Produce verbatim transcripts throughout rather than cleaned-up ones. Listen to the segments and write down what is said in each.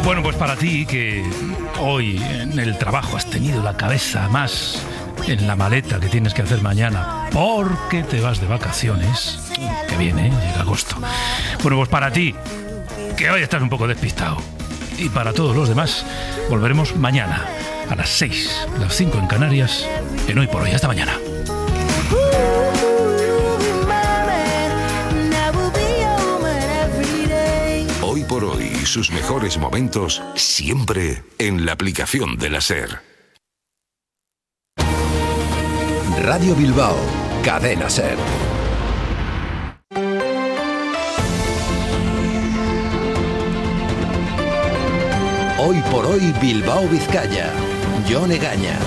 Bueno, pues para ti que hoy en el trabajo has tenido la cabeza más en la maleta que tienes que hacer mañana porque te vas de vacaciones, que viene, llega agosto. Bueno, pues para ti que hoy estás un poco despistado y para todos los demás, volveremos mañana a las seis, las cinco en Canarias, en Hoy por Hoy. Hasta mañana. Hoy por Hoy, sus mejores momentos siempre en la aplicación de la SER. Radio Bilbao, Cadena SER. Hoy por Hoy Bilbao Vizcaya, Jon Egaña.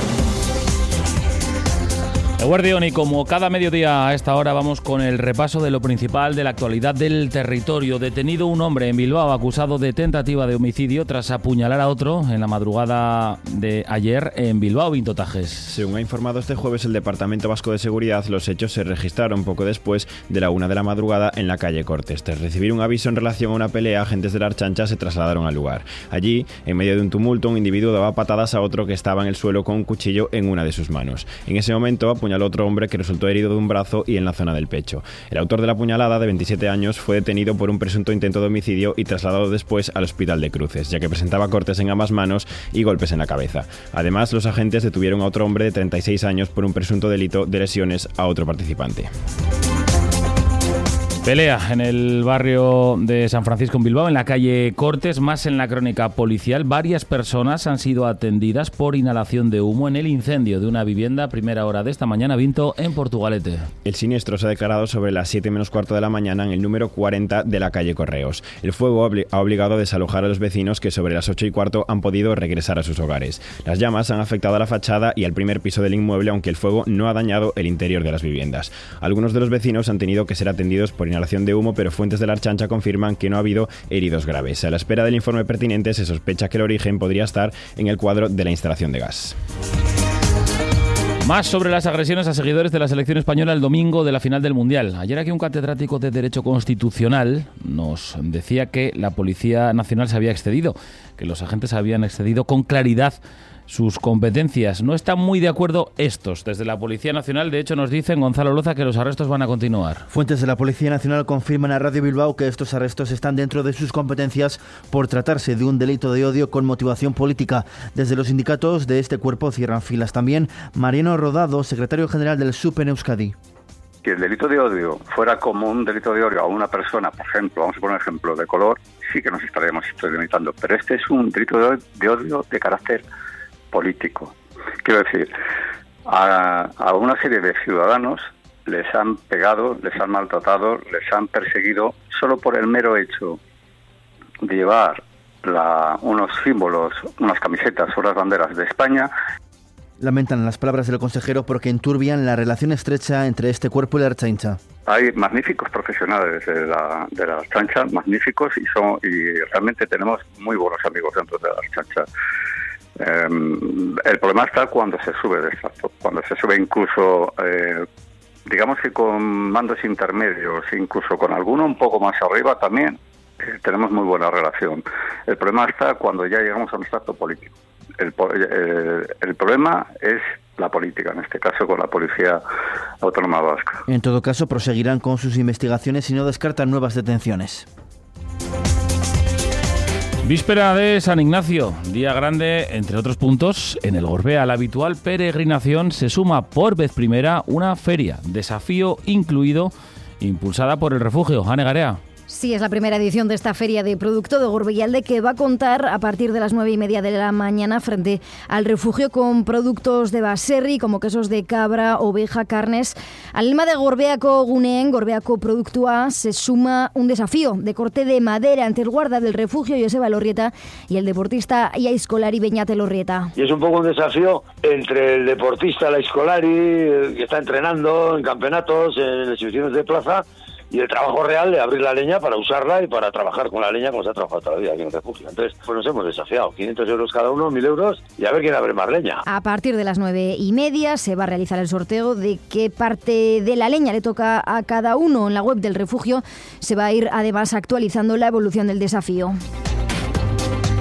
Guardión, y como cada mediodía a esta hora vamos con el repaso de lo principal de la actualidad del territorio. Detenido un hombre en Bilbao acusado de tentativa de homicidio tras apuñalar a otro en la madrugada de ayer en Bilbao, Vintotajes. Según ha informado este jueves el Departamento Vasco de Seguridad, los hechos se registraron poco después de la una de la madrugada en la calle Cortes. Tras recibir un aviso en relación a una pelea, agentes de la Ertzaintza se trasladaron al lugar. Allí, en medio de un tumulto, un individuo daba patadas a otro que estaba en el suelo con un cuchillo en una de sus manos. En ese momento apuñaló al otro hombre que resultó herido de un brazo y en la zona del pecho. El autor de la puñalada, de veintisiete años, fue detenido por un presunto intento de homicidio y trasladado después al Hospital de Cruces, ya que presentaba cortes en ambas manos y golpes en la cabeza. Además, los agentes detuvieron a otro hombre de treinta y seis años por un presunto delito de lesiones a otro participante. Pelea en el barrio de San Francisco en Bilbao, en la calle Cortes, más en la crónica policial. Varias personas han sido atendidas por inhalación de humo en el incendio de una vivienda a primera hora de esta mañana, Vinto, en Portugalete. El siniestro se ha declarado sobre las siete menos cuarto de la mañana en el número cuarenta de la calle Correos. El fuego ha obligado a desalojar a los vecinos que sobre las ocho y cuarto han podido regresar a sus hogares. Las llamas han afectado a la fachada y al primer piso del inmueble, aunque el fuego no ha dañado el interior de las viviendas. Algunos de los vecinos han tenido que ser atendidos por inhalación de humo, pero fuentes de la Ertzaintza confirman que no ha habido heridos graves. A la espera del informe pertinente, se sospecha que el origen podría estar en el cuadro de la instalación de gas. Más sobre las agresiones a seguidores de la selección española el domingo de la final del Mundial. Ayer aquí un catedrático de Derecho Constitucional nos decía que la Policía Nacional se había excedido, que los agentes habían excedido con claridad sus competencias. No están muy de acuerdo estos. Desde la Policía Nacional, de hecho, nos dicen, Gonzalo Loza, que los arrestos van a continuar. Fuentes de la Policía Nacional confirman a Radio Bilbao que estos arrestos están dentro de sus competencias por tratarse de un delito de odio con motivación política. Desde los sindicatos de este cuerpo cierran filas. También Mariano Rodado, secretario general del S U P en Euskadi. Si el delito de odio fuera como un delito de odio a una persona, por ejemplo, vamos a poner un ejemplo de color, sí que nos estaríamos limitando. Pero este es un delito de odio de carácter político. Quiero decir, a, a una serie de ciudadanos les han pegado, les han maltratado, les han perseguido solo por el mero hecho de llevar la, unos símbolos, unas camisetas o las banderas de España. Lamentan las palabras del consejero porque enturbian la relación estrecha entre este cuerpo y la Ertzaintza. Hay magníficos profesionales de la, de la Ertzaintza, magníficos, y, son, y realmente tenemos muy buenos amigos dentro de la Ertzaintza. Eh, el problema está cuando se sube de estrato, cuando se sube incluso, eh, digamos que con mandos intermedios, incluso con alguno un poco más arriba también, eh, tenemos muy buena relación. El problema está cuando ya llegamos a un estrato político. El, eh, el problema es la política, en este caso con la Policía Autónoma Vasca. En todo caso, proseguirán con sus investigaciones y no descartan nuevas detenciones. Víspera de San Ignacio, día grande, entre otros puntos, en el Gorbea. A la habitual peregrinación se suma por vez primera una feria, desafío incluido, impulsada por el refugio. Ane Garea. Sí, es la primera edición de esta feria de producto de Gorbellalde que va a contar a partir de las nueve y media de la mañana frente al refugio con productos de baserri como quesos de cabra, oveja, carnes. Al lema de Gorbeako Guneen, Gorbeako Produktua, se suma un desafío de corte de madera ante el guarda del refugio, Joseba Elorrieta, y el deportista Iaiskolari Beñat Elorrieta. Y es un poco un desafío entre el deportista, la Iaiskolari, que está entrenando en campeonatos, en exhibiciones de plaza, y el trabajo real de abrir la leña para usarla y para trabajar con la leña como se ha trabajado toda la vida aquí en el refugio. Entonces, pues nos hemos desafiado, quinientos euros cada uno, mil euros, y a ver quién abre más leña. A partir de las nueve y media se va a realizar el sorteo de qué parte de la leña le toca a cada uno. En la web del refugio se va a ir además actualizando la evolución del desafío.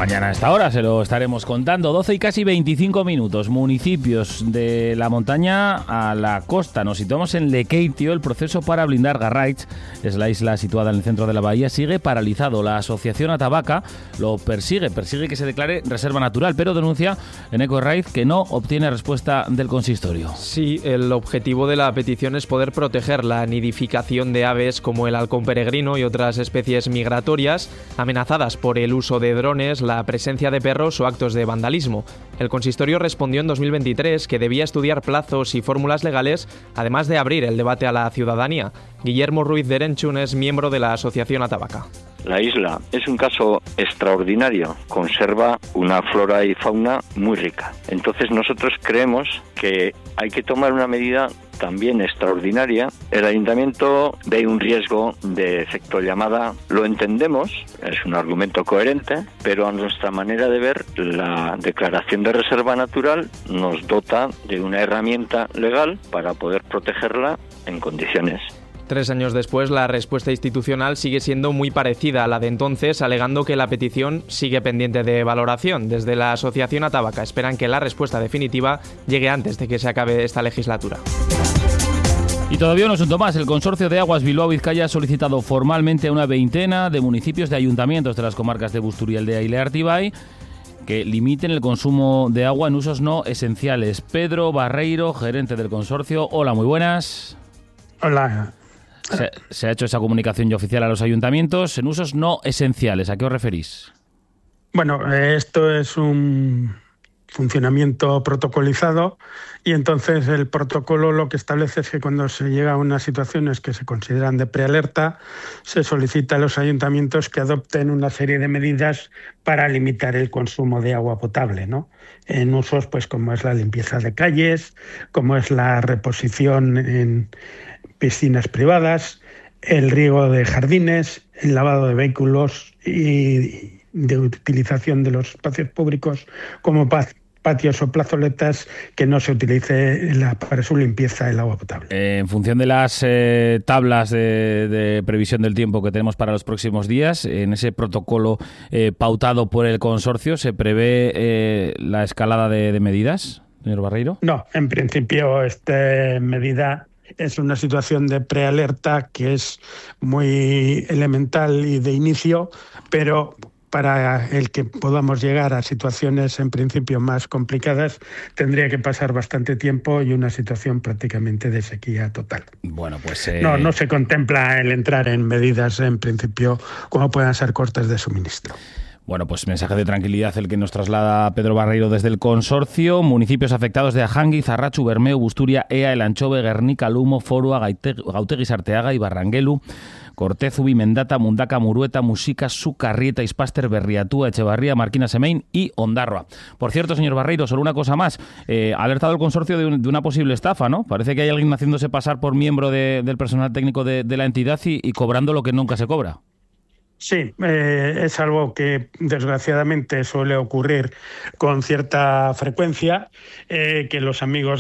mañana a esta hora se lo estaremos contando. doce y casi veinticinco minutos. Municipios de la montaña a la costa. Nos situamos en Lekeitio. El proceso para blindar Garraitz, es la isla situada en el centro de la bahía, sigue paralizado. La asociación Atabaca lo persigue, persigue que se declare reserva natural, pero denuncia en Eco Raíz que no obtiene respuesta del consistorio. Sí, el objetivo de la petición es poder proteger la nidificación de aves como el halcón peregrino y otras especies migratorias amenazadas por el uso de drones, la presencia de perros o actos de vandalismo. El consistorio respondió en dos mil veintitrés que debía estudiar plazos y fórmulas legales, además de abrir el debate a la ciudadanía. Guillermo Ruiz de Erenchun es miembro de la asociación Atabaca. La isla es un caso extraordinario, conserva una flora y fauna muy rica. Entonces nosotros creemos que hay que tomar una medida también extraordinaria. El ayuntamiento ve un riesgo de efecto llamada, lo entendemos, es un argumento coherente, pero a nuestra manera de ver, la declaración de reserva natural nos dota de una herramienta legal para poder protegerla en condiciones. Tres años después, la respuesta institucional sigue siendo muy parecida a la de entonces, alegando que la petición sigue pendiente de valoración. Desde la asociación Atabaca esperan que la respuesta definitiva llegue antes de que se acabe esta legislatura. Y todavía un asunto más. El Consorcio de Aguas Bilbao-Vizcaya ha solicitado formalmente a una veintena de municipios de ayuntamientos de las comarcas de Busturialdea y Leartibay que limiten el consumo de agua en usos no esenciales. Pedro Barreiro, gerente del consorcio. Hola, muy buenas. Hola. Se, se ha hecho esa comunicación ya oficial a los ayuntamientos en usos no esenciales. ¿A qué os referís? Bueno, esto es un funcionamiento protocolizado y entonces el protocolo lo que establece es que cuando se llega a unas situaciones que se consideran de prealerta, se solicita a los ayuntamientos que adopten una serie de medidas para limitar el consumo de agua potable, ¿no? En usos pues como es la limpieza de calles, como es la reposición en piscinas privadas, el riego de jardines, el lavado de vehículos y de utilización de los espacios públicos como patios o plazoletas que no se utilice la, para su limpieza el agua potable. Eh, en función de las eh, tablas de, de previsión del tiempo que tenemos para los próximos días, en ese protocolo eh, pautado por el consorcio, ¿se prevé eh, la escalada de, de medidas, señor Barreiro? No, en principio esta medida es una situación de prealerta que es muy elemental y de inicio, pero para el que podamos llegar a situaciones en principio más complicadas tendría que pasar bastante tiempo y una situación prácticamente de sequía total. Bueno, pues eh... no, no se contempla el entrar en medidas en principio como puedan ser cortes de suministro. Bueno, pues mensaje de tranquilidad el que nos traslada Pedro Barreiro desde el consorcio. Municipios afectados de Ajangui, Zarrachu, Bermeo, Busturia, Ea, El Anchove, Guernica, Lumo, Forua, Gautegi, Sarteaga y Barranguelu, Cortezubi, Mendata, Mundaka, Murueta, Musica, Sucarrieta, Ispaster, Berriatúa, Echevarría, Marquina Semein y Ondarroa. Por cierto, señor Barreiro, solo una cosa más. Eh, ha alertado el consorcio de, un, de una posible estafa, ¿no? Parece que hay alguien haciéndose pasar por miembro de, del personal técnico de, de la entidad y, y cobrando lo que nunca se cobra. Sí, eh, es algo que desgraciadamente suele ocurrir con cierta frecuencia, eh, que los amigos